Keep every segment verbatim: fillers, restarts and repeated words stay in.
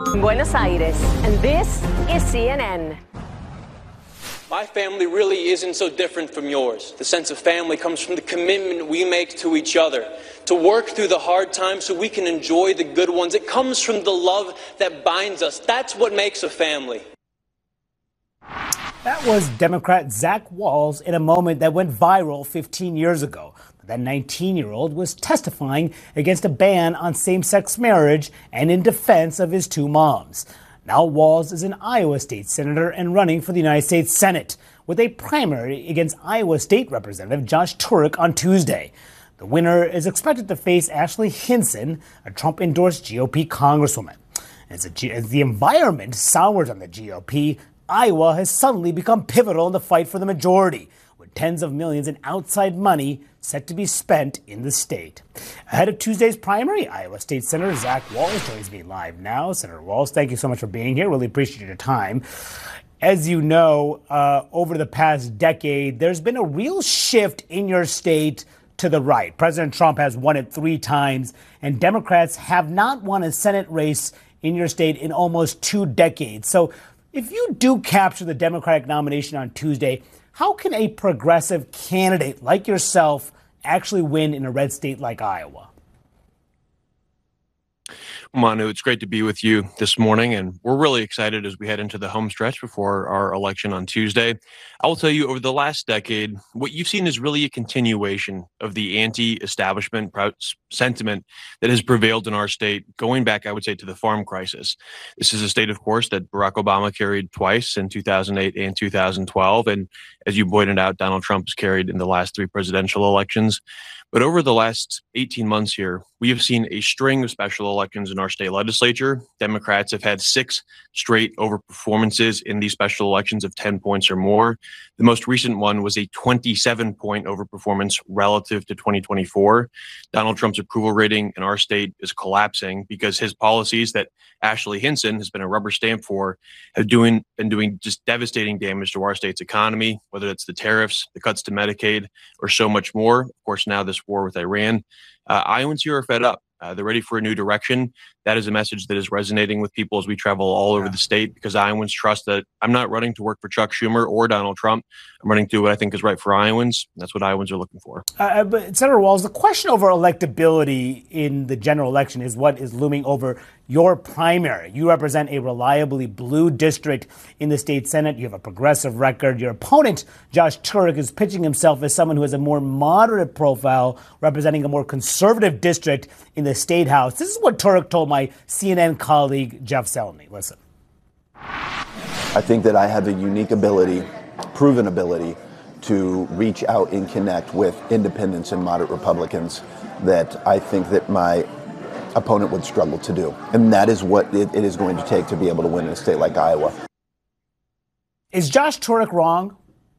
Buenos Aires, and this is C N N. My family really isn't so different from yours. The sense of family comes from the commitment we make to each other, to work through the hard times so we can enjoy the good ones. It comes from the love that binds us. That's what makes a family. That was Democrat Zach Wahls in a moment that went viral fifteen years ago. That nineteen-year-old was testifying against a ban on same-sex marriage and in defense of his two moms. Now Wahls is an Iowa state senator and running for the United States Senate with a primary against Iowa State Representative Josh Turek on Tuesday. The winner is expected to face Ashley Hinson, a Trump-endorsed G O P congresswoman. As, a, as the environment sours on the G O P, Iowa has suddenly become pivotal in the fight for the majority, with tens of millions in outside money set to be spent in the state. Ahead of Tuesday's primary, Iowa State Senator Zach Wahls joins me live now. Senator Wahls, thank you so much for being here. Really appreciate your time. As you know, uh, over the past decade, there's been a real shift in your state to the right. President Trump has won it three times, and Democrats have not won a Senate race in your state in almost two decades. So if you do capture the Democratic nomination on Tuesday, how can a progressive candidate like yourself actually win in a red state like Iowa? Manu, it's great to be with you this morning, and we're really excited as we head into the home stretch before our election on Tuesday. I will tell you, over the last decade, what you've seen is really a continuation of the anti-establishment sentiment that has prevailed in our state, going back, I would say, to the farm crisis. This is a state, of course, that Barack Obama carried twice in two thousand eight and two thousand twelve, and as you pointed out, Donald Trump has carried in the last three presidential elections. But over the last eighteen months here, we have seen a string of special elections in our state legislature. Democrats have had six straight overperformances in these special elections of ten points or more. The most recent one was a twenty-seven point overperformance relative to twenty twenty-four. Donald Trump's approval rating in our state is collapsing because his policies that Ashley Hinson has been a rubber stamp for have doing, been doing just devastating damage to our state's economy, whether it's the tariffs, the cuts to Medicaid, or so much more. Of course, now this war with Iran. Uh, Iowans here are fed up. Uh, they're ready for a new direction. That is a message that is resonating with people as we travel all over the state, because Iowans trust that I'm not running to work for Chuck Schumer or Donald Trump. I'm running to do what I think is right for Iowans. That's what Iowans are looking for. Uh, but Senator Wahls, the question over electability in the general election is what is looming over your primary. You represent a reliably blue district in the state Senate. You have a progressive record. Your opponent, Josh Turek, is pitching himself as someone who has a more moderate profile, representing a more conservative district in the state house. This is what Turek told my C N N colleague, Jeff Zeleny. Listen. I think that I have a unique ability, proven ability, to reach out and connect with independents and moderate Republicans that I think that my opponent would struggle to do. And that is what it, it is going to take to be able to win in a state like Iowa. Is Josh Turek wrong?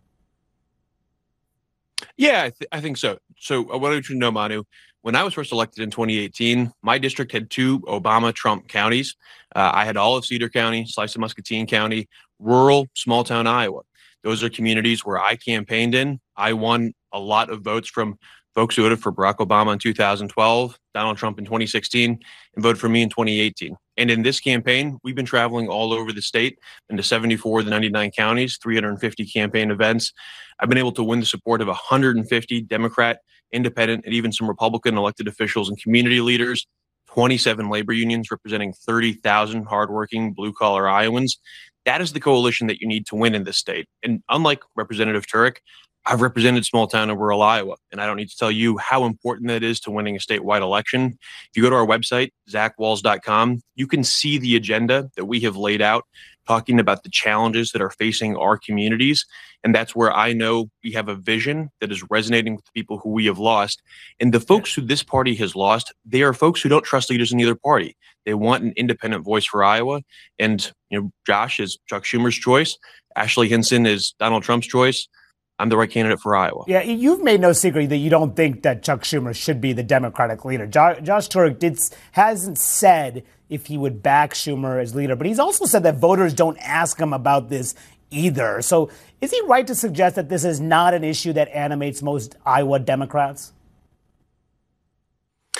Yeah, I, th- I think so. So I wanted you to know, Manu, when I was first elected in twenty eighteen, my district had two Obama-Trump counties. Uh, I had all of Cedar County, slice of Muscatine County, rural, small-town Iowa. Those are communities where I campaigned in. I won a lot of votes from folks who voted for Barack Obama in two thousand twelve, Donald Trump in twenty sixteen, and voted for me in twenty eighteen. And in this campaign, we've been traveling all over the state into seventy-four of the ninety-nine counties, three hundred fifty campaign events. I've been able to win the support of one hundred fifty Democrat, independent, and even some Republican elected officials and community leaders, twenty-seven labor unions representing thirty thousand hardworking blue-collar Iowans. That is the coalition that you need to win in this state. And unlike Representative Turek, I've represented small town and rural Iowa, and I don't need to tell you how important that is to winning a statewide election. If you go to our website, zach wahls dot com, you can see the agenda that we have laid out, talking about the challenges that are facing our communities. And that's where I know we have a vision that is resonating with the people who we have lost. And the folks who this party has lost, they are folks who don't trust leaders in either party. They want an independent voice for Iowa. And, you know, Josh is Chuck Schumer's choice. Ashley Hinson is Donald Trump's choice. I'm the right candidate for Iowa. Yeah, you've made no secret that you don't think that Chuck Schumer should be the Democratic leader. Jo- Josh Turek did, hasn't said if he would back Schumer as leader, but he's also said that voters don't ask him about this either. So is he right to suggest that this is not an issue that animates most Iowa Democrats?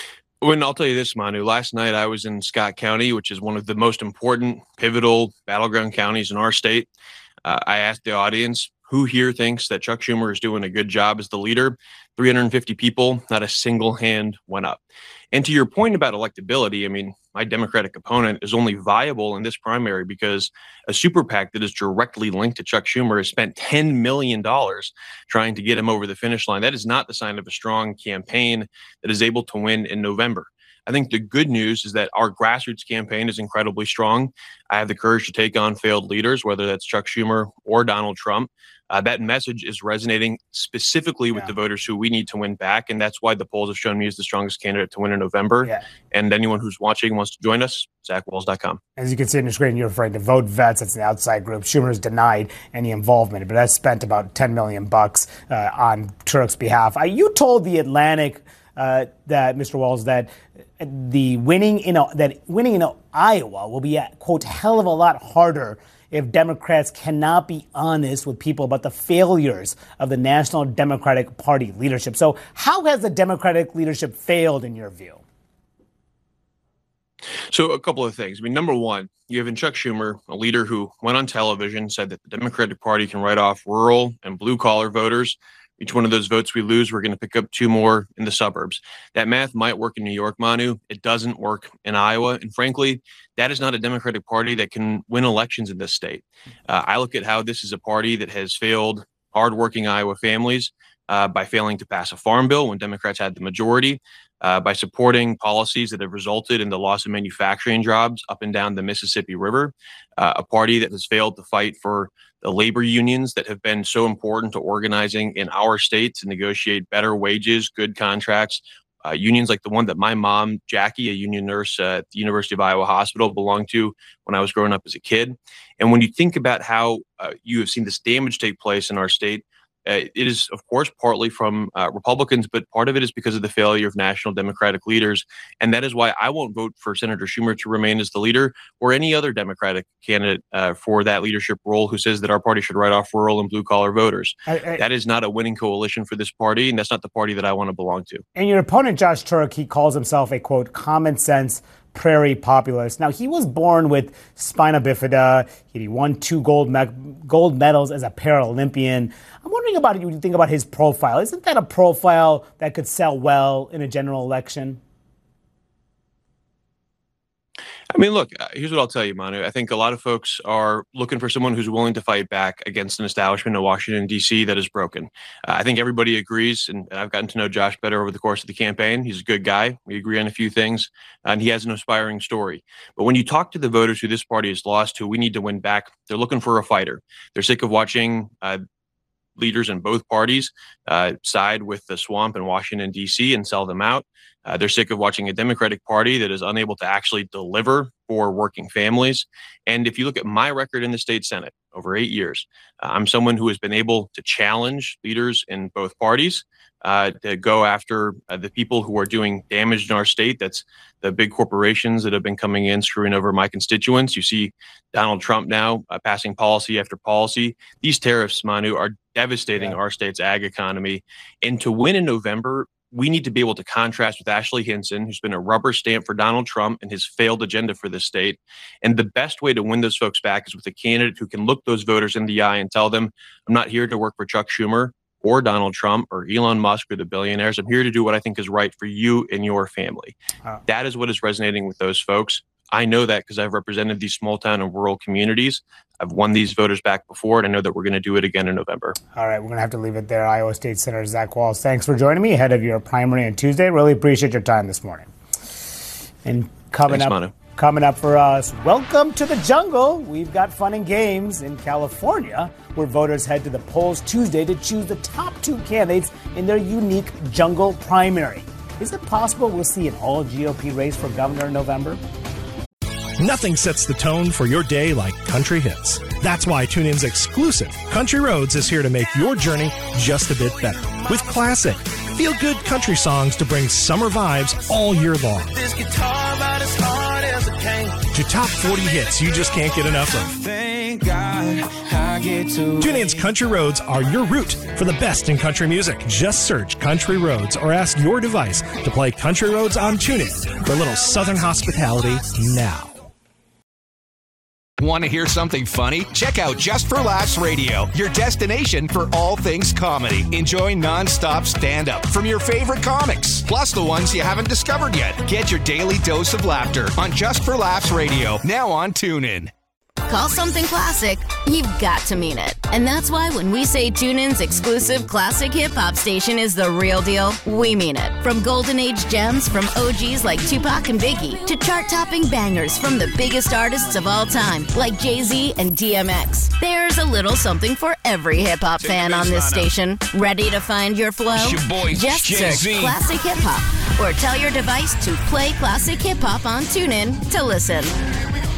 When I'll tell you this, Manu, last night I was in Scott County, which is one of the most important, pivotal battleground counties in our state. Uh, I asked the audience, who here thinks that Chuck Schumer is doing a good job as the leader? three hundred fifty people, not a single hand went up. And to your point about electability, I mean, my Democratic opponent is only viable in this primary because a super PAC that is directly linked to Chuck Schumer has spent ten million dollars trying to get him over the finish line. That is not the sign of a strong campaign that is able to win in November. I think the good news is that our grassroots campaign is incredibly strong. I have the courage to take on failed leaders, whether that's Chuck Schumer or Donald Trump. Uh, that message is resonating specifically with yeah. the voters who we need to win back. And that's why the polls have shown me as the strongest candidate to win in November. Yeah. And anyone who's watching wants to join us, Zach Walls dot com. As you can see on your screen, you're referring to Vote Vets. It's an outside group. Schumer has denied any involvement, but has spent about ten million bucks uh, on Turk's behalf. Uh, you told The Atlantic uh, that, Mister Walls, that the winning in that winning in Iowa will be a, quote, hell of a lot harder if Democrats cannot be honest with people about the failures of the National Democratic Party leadership. So how has the Democratic leadership failed in your view? So a couple of things. I mean, number one, you have in Chuck Schumer, a leader who went on television, said that the Democratic Party can write off rural and blue collar voters. Each one of those votes we lose, we're going to pick up two more in the suburbs. That math might work in New York, Manu. It doesn't work in Iowa. And frankly, that is not a Democratic Party that can win elections in this state. Uh, I look at how this is a party that has failed hardworking Iowa families uh, by failing to pass a farm bill when Democrats had the majority, uh, by supporting policies that have resulted in the loss of manufacturing jobs up and down the Mississippi River, uh, a party that has failed to fight for the labor unions that have been so important to organizing in our state to negotiate better wages, good contracts, uh, unions like the one that my mom, Jackie, a union nurse at the University of Iowa Hospital, belonged to when I was growing up as a kid. And when you think about how uh, you have seen this damage take place in our state, Uh, it is, of course, partly from uh, Republicans, but part of it is because of the failure of national Democratic leaders. And that is why I won't vote for Senator Schumer to remain as the leader or any other Democratic candidate uh, for that leadership role who says that our party should write off rural and blue collar voters. I, I, that is not a winning coalition for this party, and that's not the party that I want to belong to. And your opponent, Josh Turk, he calls himself a, quote, common sense prairie populist. Now, he was born with spina bifida. He won two gold me- gold medals as a Paralympian. I'm wondering about you when you think about his profile. Isn't that a profile that could sell well in a general election? I mean, look, here's what I'll tell you, Manu. I think a lot of folks are looking for someone who's willing to fight back against an establishment in Washington, D C that is broken. Uh, I think everybody agrees, and I've gotten to know Josh better over the course of the campaign. He's a good guy. We agree on a few things, and he has an inspiring story. But when you talk to the voters who this party has lost, who we need to win back, they're looking for a fighter. They're sick of watching uh, leaders in both parties uh, side with the swamp in Washington, D C and sell them out. Uh, they're sick of watching a Democratic Party that is unable to actually deliver for working families. And if you look at my record in the state Senate over eight years, uh, I'm someone who has been able to challenge leaders in both parties uh, to go after uh, the people who are doing damage in our state. That's the big corporations that have been coming in, screwing over my constituents. You see Donald Trump now uh, passing policy after policy. These tariffs, Manu, are devastating yeah. our state's ag economy. And to win in November, we need to be able to contrast with Ashley Hinson, who's been a rubber stamp for Donald Trump and his failed agenda for this state. And the best way to win those folks back is with a candidate who can look those voters in the eye and tell them, I'm not here to work for Chuck Schumer or Donald Trump or Elon Musk or the billionaires. I'm here to do what I think is right for you and your family. Wow. That is what is resonating with those folks. I know that because I've represented these small town and rural communities. I've won these voters back before, and I know that we're going to do it again in November. All right, we're going to have to leave it there. Iowa State Senator Zach Walls, thanks for joining me ahead of your primary on Tuesday. Really appreciate your time this morning. And coming thanks, up, Manu. coming up for us, welcome to the jungle. We've got fun and games in California, where voters head to the polls Tuesday to choose the top two candidates in their unique jungle primary. Is it possible we'll see an all G O P race for governor in November? Nothing sets the tone for your day like country hits. That's why TuneIn's exclusive Country Roads is here to make your journey just a bit better. With classic, feel-good country songs to bring summer vibes all year long. This guitar about as hard as it came. To top forty hits you just can't get enough of. Thank God. I get to TuneIn's Country Roads are your route for the best in country music. Just search Country Roads or ask your device to play Country Roads on TuneIn for a little Southern hospitality now. Want to hear something funny? Check out Just for Laughs Radio, your destination for all things comedy. Enjoy nonstop stand-up from your favorite comics, plus the ones you haven't discovered yet. Get your daily dose of laughter on Just for Laughs Radio, now on TuneIn. Call something classic, you've got to mean it. And that's why when we say TuneIn's exclusive classic hip-hop station is the real deal, we mean it. From golden age gems from O Gs like Tupac and Biggie to chart-topping bangers from the biggest artists of all time like Jay-Z and D M X. There's a little something for every hip-hop fan on this station. Ready to find your flow? It's your boy, Just Jay-Z. search Classic Hip Hop or tell your device to play Classic Hip Hop on TuneIn to listen.